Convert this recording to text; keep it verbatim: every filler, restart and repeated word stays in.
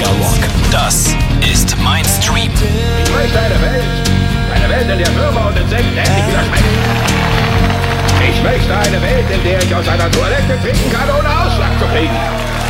achtziger Rock. Das ist mein Stream. Ich möchte eine Welt, eine Welt, in der Würmer und Insekten endlich wieder schmecken. Ich möchte eine Welt, in der ich aus einer Toilette trinken kann, ohne Ausschlag zu kriegen.